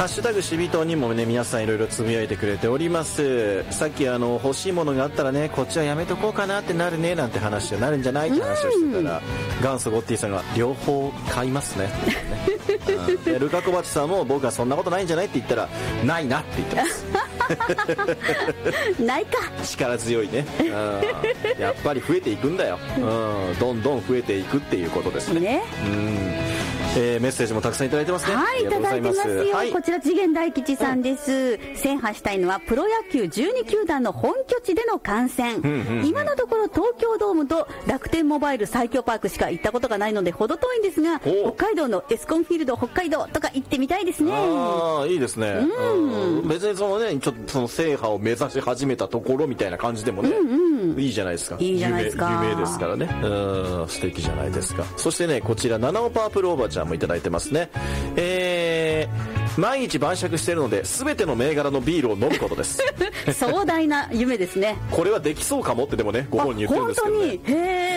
ハッシュタグしびとにもね、皆さんいろいろつぶやいてくれております。さっき欲しいものがあったらね、こっちはやめとこうかなってなるねなんて話になるんじゃないって話をしてたら、元祖ゴッティさんが両方買いますねでルカコバチさんも僕はそんなことないんじゃないって言ったら、ないなって言ってますないか。 力強いね、やっぱり増えていくんだよ、どんどん増えていくっていうことですね。メッセージもたくさんいただいてますね。 はい、いただいてますよ、 はい、 こちら次元大吉さんです、制覇したいのはプロ野球12球団の本拠地での観戦、今のところ東京ドームと楽天モバイル最強パークしか行ったことがないので程遠いんですが、北海道のエスコンフィールド北海道とか行ってみたいですね。 いいですね、別にそのね、ちょっとその制覇を目指し始めたところみたいな感じでもね、いいじゃないですか。 いいじゃないですか。 夢ですからね。素敵じゃないですか。そしてね、こちら七尾パープルおばちゃんもいただいてますね。毎日晩酌しているので全ての銘柄のビールを飲むことです壮大な夢ですね。 これはできそうかもってでもね、ご本人言ってるんですけどね。 本当に。へー。